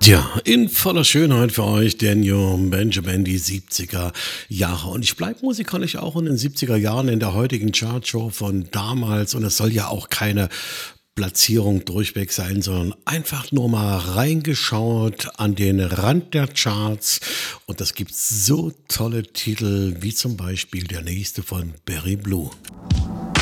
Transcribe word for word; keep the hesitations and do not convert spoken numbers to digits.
Ja, in voller Schönheit für euch Daniel Benjamin, die siebziger Jahre. Und ich bleibe musikalisch auch in den siebziger Jahren in der heutigen Chartshow von damals. Und es soll ja auch keine Platzierung durchweg sein, sondern einfach nur mal reingeschaut an den Rand der Charts. Und das gibt so tolle Titel wie zum Beispiel der nächste von Barry Blue.